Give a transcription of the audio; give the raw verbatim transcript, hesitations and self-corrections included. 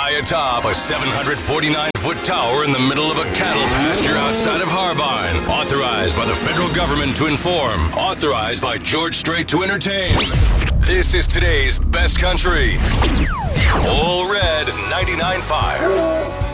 high atop a seven hundred forty-nine foot tower in the middle of a cattle pasture outside of Harbine. Authorized by the federal government to inform. Authorized by George Strait to entertain. This is today's best country. All Red ninety-nine point five.